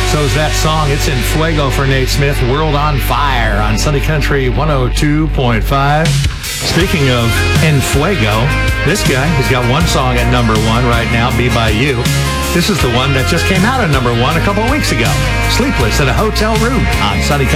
So's that song. It's in Fuego for Nate Smith. World on Fire on Sunny Country 102.5. Speaking of En Fuego, this guy has got one song at number one right now, Be By You. This is the one that just came out at number one a couple of weeks ago. Sleepless in a Hotel Room on Sunny Country.